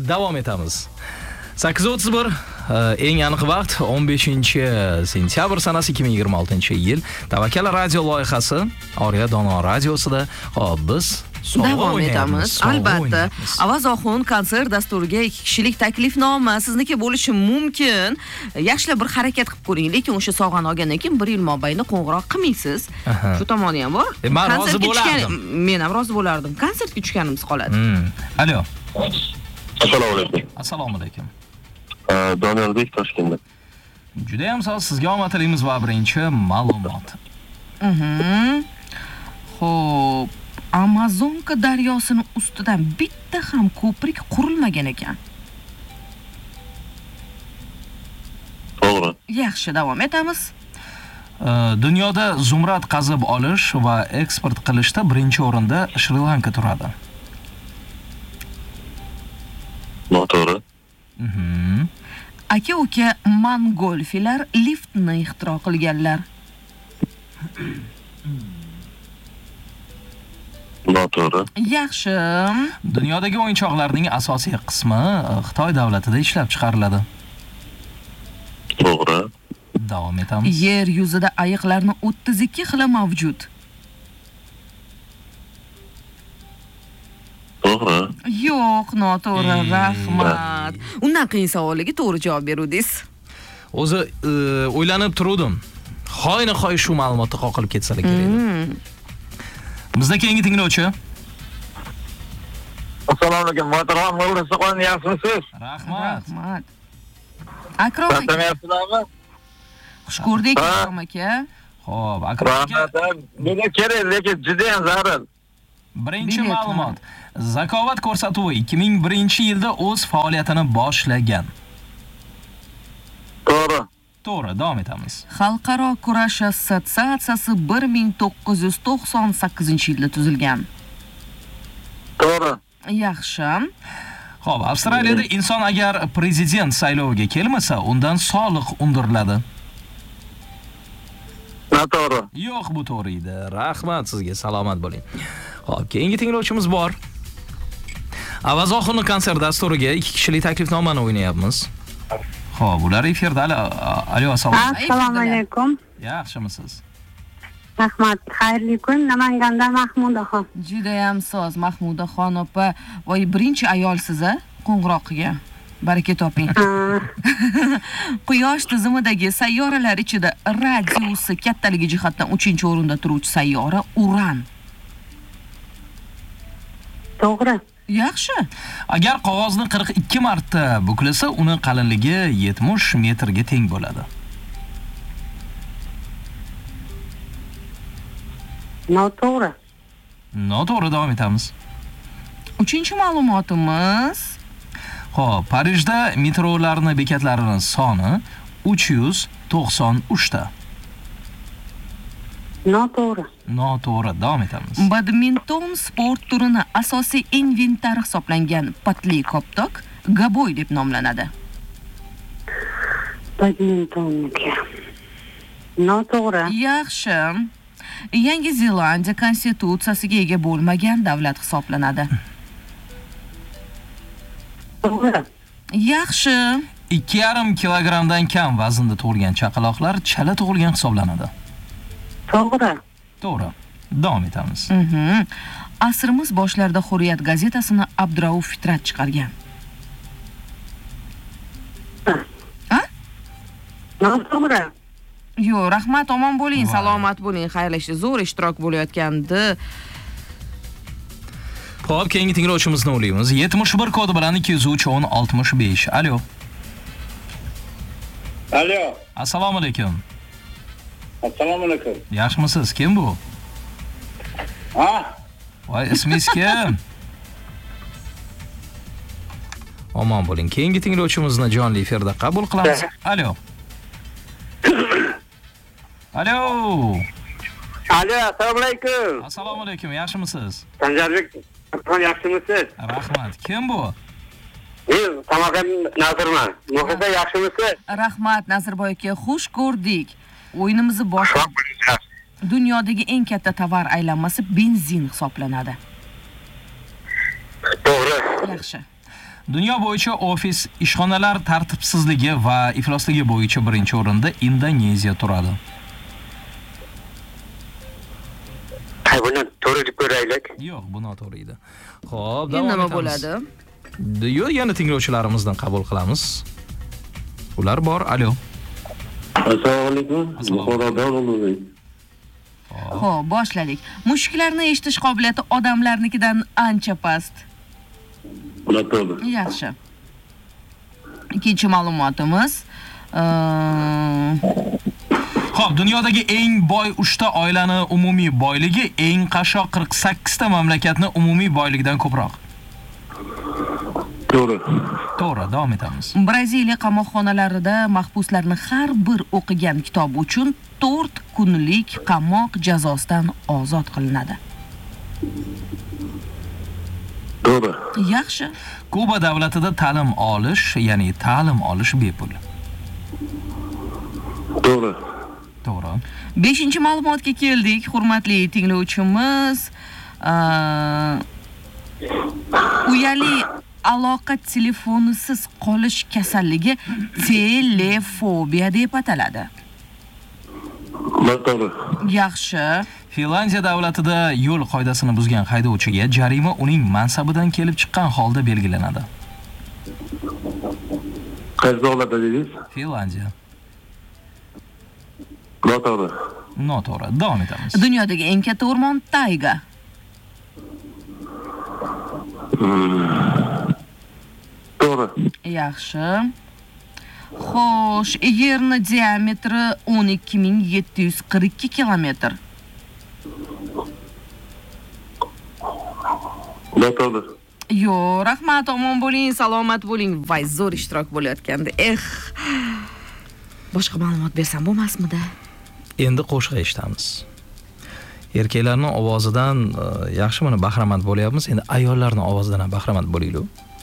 davom etamiz. 8:31 eng aniq vaqt 15-sentyabr sanasi 2026-yil. Tavakkal radio loyihasi Oriya Dono radiosida biz davom etamiz. Albatta, Avazoxon konsert dasturiga 2 kishilik taklifnoma sizniki bo'lishi mumkin. Yaxshilab bir harakat qilib ko'ring, lekin o'sha sog'ani olgandan keyin 1 yil mobaynida qo'ng'iroq qilmaysiz. Shu tomoni ham bor. Men rozi bo'lardim. Men ham rozi bo'lardim. Konsertga tushganimiz qoladi. Alo. Assalomu alaykum. Assalomu alaykum. Donaldbek Toshkentdan. Juda ham sog' sizga omad tilaymiz va birinchi ma'lumot. Xo'p, Amazonka daryosini ustidan bitta ham ko'prik qurilmagan ekan. To'g'ri. Yaxshi, davom etamiz. Dunyoda zumrad qazib olish va eksport qilishda birinchi o'rinda Shri Lanka turadi. Noto'g'ri. Aka-uka mongolfilar liftni ixtiro qilganlar. Noto'g'ri. Yaxshi. Dunyodagi o'yinchoqlarning asosiy qismi Xitoy davlatida ishlab chiqariladi. To'g'ri. Davom etamiz. Yer yuzida ayiqlarning 32 xili mavjud. To'g'ri. Yo'q, noto'g'ri. Rahmat. Undan qiyin savolga to'g'ri javob berudingiz. O'zi o'ylanib turdim. Xoyna-xoy shu ma'lumotni qoqilib ketsalar kerak. Bizda keyingi tinglovchi. Assalomu alaykum. Mo'taram Nurlisoqon, yaxshimisiz? Rahmat. Akrom aka. Yaxshilarmi? Xush ko'rdik, Akrom aka. Xo'p, Akrom aka. Nega kerak, lekin juda ham zarur. Birinchi ma'lumot. Zakovat ko'rsatuvi 2001-yilda o'z faoliyatini boshlagan. To'g'ri. To'g'ri, davom etamiz. Xalqaro kurash assotsiatsiyasi 1998-yilda tuzilgan. To'g'ri. Yaxshi. Xo'p, Avstraliyada inson agar prezident sayloviga kelmasa, undan soliq undiriladi. Noto'g'ri. Yo'q, bu to'g'ri edi. Rahmat sizga, salomat bo'ling. Xo'p, keyingi tinglovchimiz bor. Avazoxon konsert dasturiga 2 kishilik taklifnomani o'ynayapmiz. Xo'p, ular efirda. Alo, assalomu alaykum. Yaxshimisiz? Rahmat, xayrli kun. Namangandan Mahmudaxon. Juda ham soz, Mahmudaxon opa. Voy, birinchi ayolsiz a? Qo'ng'iroqqa. Baraka toping. Quyosh tizimidagi sayyoralar ichida radiusi kattaligi jihatdan 3-o'rinda turuvchi sayyora Uran. To'g'ri. Yaxshi. Agar qog'ozni 42 marta buklasa, uni qalinligi 70 metrga teng bo'ladi. Noto'g'ri. Noto'g'ri, davom etamiz. 3-ma'lumotimiz. Xo'p, Parijda metrolarning bekatlarining soni 393 ta. Noto'g'ri. Noto'g'ri, davom etamiz. Badminton sport turini asosiy inventari hisoblangan patli koptok gaboy deb nomlanadi. Badmintonga. Noto'g'ri. Yaxshi. Yangi Zelandiya konstitutsiyasiga ega bo'lmagan davlat hisoblanadi. To'g'ri. Yaxshi. 2,5 kilogramdan kam vaznda tug'ilgan chaqaloqlar chala tug'ilgan hisoblanadi. To'g'ri. To'g'ri. Davom etamiz. Asrimiz boshlarida Hurriyat gazetasini Abdurauf Fitrat chiqargan. Noto'g'ri. Yo'q, rahmat, omon bo'ling, salomat bo'ling. Xayrlashdi, zo'r ishtirok bo'layotgandi. Xo'p, keyingi tinglovchimizni o'ylaymiz. 71 kodi bilan 203-10-65. Alo. Alo. Assalomu alaykum. Assalomu alaykum. Yaxshimisiz? Kim bu? Ha? Voy, ismingiz kim? Omon bo'ling. Keyingi tinglovchimizni jonli efirda qabul qilamiz. Alo. Alo. Alo, assalomu alaykum. Assalomu alaykum. Yaxshimisiz? Sanjarbek, yaxshimisiz? Rahmat. Kim bu? Men Samarqand Nazirman. Muxisa, yaxshimisiz? Rahmat, Nazirboy aka, xush ko'rdik. O'yinimizni boshlab. Dunyodagi eng katta tovar aylanmasi benzin hisoblanadi. To'g'ri. Yaxshi. Dunyo bo'yicha ofis ishxonalar tartibsizligi va iflosligi bo'yicha birinchi o'rinda Indoneziya turadi. Buni to'g'ri deb ko'raylik. Yo'q, bu noto'g'ri edi. Xo'p, Endi nima bo'ladi? Yo'q, yana tinglovchilarimizdan qabul qilamiz. Ular bor. Alo. Assalomu alaykum. Buxorodan o'zim. Xo'p, boshladik. Mushuklarni eshitish qobiliyati odamlarnikidan ancha past. Noto'g'ri. Yaxshi. Ikkinchi ma'lumotimiz Xo'p, dunyodagi eng boy 3 ta oilani umumiy boyligi eng qashshoq 48 ta mamlakatni umumiy boyligidan ko'proq. To'g'ri. To'g'ri, davom etamiz. Braziliya qamoqxonalarida mahbuslarni har bir o'qigan kitobi uchun 4 kunlik qamoq jazosidan ozod qilinadi. To'g'ri. Yaxshi. Kuba davlatida ta'lim olish, ya'ni ta'lim olish bepul. To'g'ri. To'g'ri. 5-ma'lumotga keldik, hurmatli tinglovchimiz. Uyali aloqa telefonisiz qolish kasalligi telefobiya deb ataladi. Noto'g'ri. Yaxshi. Finlandiya davlatida yo'l qoidasini buzgan haydovchiga jarima uning mansabidan kelib chiqqan holda belgilanadi. Qaysi davlatda dedingiz? Finlandiya. Noto'g'ri. Noto'g'ri. Davom etamiz. Dunyodagi eng katta o'rmon tayga. To'g'ri. Yaxshi. Xo'sh, Yerni diametri 12742 kilometr. Noto'g'ri. Yo'q, rahmat, omon bo'ling, salomat bo'ling. Voy, zo'r ishtirok bo'layotgandi. Boshqa ma'lumot bersam bo'lmasmidi? Endi qo'shiq eshitamiz. Erkaklarning ovozidan yaxshi mana bahramand bo'lyapmiz. Endi ayollarning ovozidan ham bahramand bo'laylik.